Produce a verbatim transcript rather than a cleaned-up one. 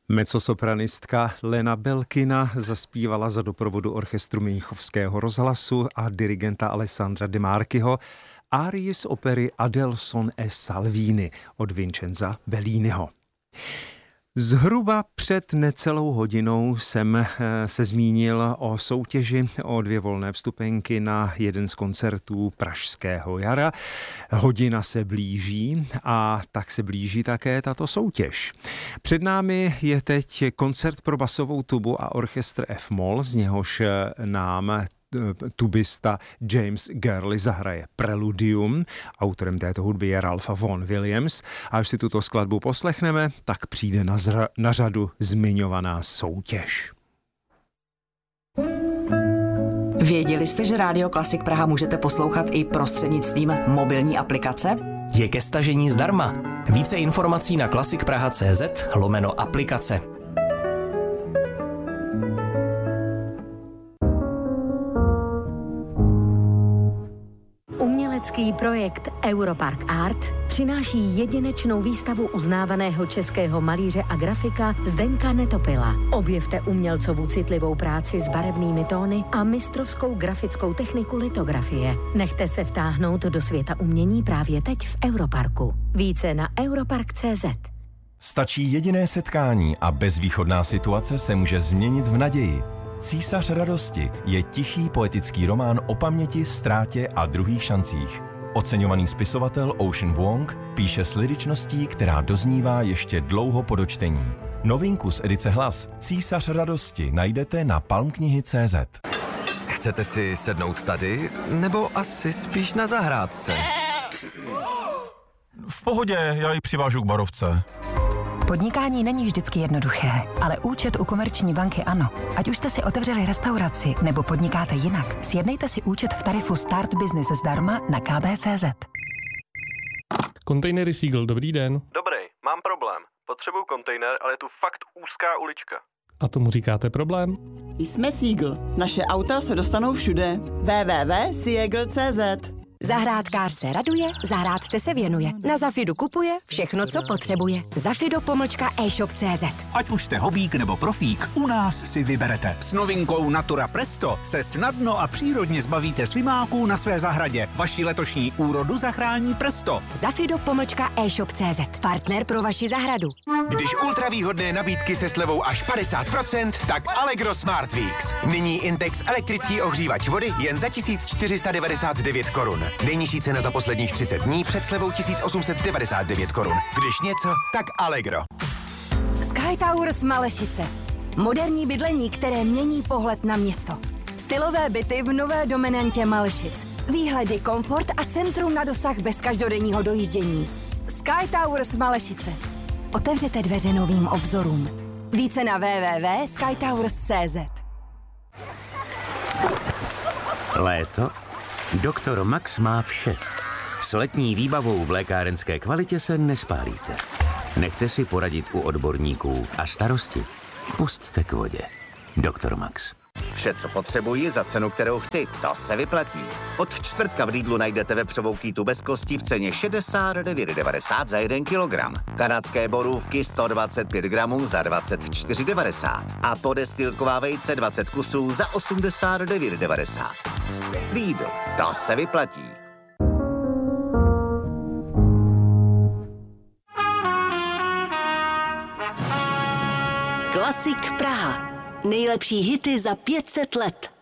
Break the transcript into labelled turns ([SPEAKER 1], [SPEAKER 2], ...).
[SPEAKER 1] Mezzosopranistka Lena Belkina zaspívala za doprovodu orchestru Mnichovského rozhlasu a dirigenta Alessandra De Marchiho árii z opery Adelson e Salvini od Vincenza Belliniho. Zhruba před necelou hodinou jsem se zmínil o soutěži o dvě volné vstupenky na jeden z koncertů Pražského jara. Hodina se blíží a tak se blíží také tato soutěž. Před námi je teď koncert pro basovou tubu a orchestr F-moll, z něhož nám tubista James Gurley zahraje Preludium. Autorem této hudby je Ralph Vaughan Williams. A až si tuto skladbu poslechneme, tak přijde na, zra- na řadu zmiňovaná soutěž.
[SPEAKER 2] Věděli jste, že Rádio Klasik Praha můžete poslouchat i prostřednictvím mobilní aplikace?
[SPEAKER 3] Je ke stažení zdarma. Více informací na klasik praha tečka cé zet lomeno aplikace.
[SPEAKER 4] Umělecký projekt Europark Art přináší jedinečnou výstavu uznávaného českého malíře a grafika Zdeňka Netopila. Objevte umělcovu citlivou práci s barevnými tóny a mistrovskou grafickou techniku litografie. Nechte se vtáhnout do světa umění právě teď v Europarku. Více na europark tečka cé zet.
[SPEAKER 5] Stačí jediné setkání a bezvýchodná situace se může změnit v naději. Císař radosti je tichý poetický román o paměti, ztrátě a druhých šancích. Oceňovaný spisovatel Ocean Vuong píše s lyričností, která doznívá ještě dlouho po dočtení. Novinku z edice Hlas Císař radosti najdete na palmknihy tečka cé zet.
[SPEAKER 6] Chcete si sednout tady, nebo asi spíš na zahrádce?
[SPEAKER 7] V pohodě, já ji přivážu k barovce.
[SPEAKER 8] Podnikání není vždycky jednoduché, ale účet u Komerční banky ano. Ať už jste si otevřeli restauraci nebo podnikáte jinak, sjednejte si účet v tarifu Start Business zdarma na k b tečka cé zet.
[SPEAKER 9] Kontejnery Seagull, dobrý den.
[SPEAKER 10] Dobrý, mám problém. Potřebuju kontejner, ale je tu fakt úzká ulička.
[SPEAKER 9] A tomu říkáte problém?
[SPEAKER 11] Jsme Seagull. Naše auta se dostanou všude. w w w tečka seagull tečka cé zet.
[SPEAKER 12] Zahrádkář se raduje, zahrádce se věnuje. Na Zafidu kupuje všechno, co potřebuje. Zafido pomlčka e-shop tečka cé zet.
[SPEAKER 13] Ať už jste hobík nebo profík, u nás si vyberete. S novinkou Natura Presto se snadno a přírodně zbavíte slimáků na své zahradě. Vaši letošní úrodu zachrání Presto.
[SPEAKER 12] Zafido pomlčka e-shop tečka cé zet. Partner pro vaši zahradu.
[SPEAKER 14] Když ultravýhodné nabídky se slevou až padesát procent, tak Allegro Smart Weeks. Nyní Intex elektrický ohřívač vody jen za tisíc čtyři sta devadesát devět korun. Nejnižší cena za posledních třicet dní před slevou tisíc osm set devadesát devět korun. Když něco, tak Allegro.
[SPEAKER 12] Sky Towers Malešice. Moderní bydlení, které mění pohled na město. Stylové byty v nové dominantě Malešic. Výhledy, komfort a centrum na dosah bez každodenního dojíždění. Sky Towers Malešice. Otevřete dveře novým obzorům. Více na w w w tečka sky towers tečka cé zet.
[SPEAKER 15] Léto? Doktor Max má vše. S letní výbavou v lékárenské kvalitě se nespálíte. Nechte si poradit u odborníků a starosti pusťte k vodě. Doktor Max.
[SPEAKER 16] Vše, co potřebuji za cenu, kterou chci, to se vyplatí. Od čtvrtka v Lidlu najdete vepřovou kýtu bez kostí v ceně šedesát devět devadesát za jeden kilogram. Kanadské borůvky sto dvacet pět gramů za dvacet čtyři devadesát. A podestilková vejce dvacet kusů za osmdesát devět devadesát. Lidl, to se vyplatí.
[SPEAKER 4] Klasik Praha. Nejlepší hity za pět set let.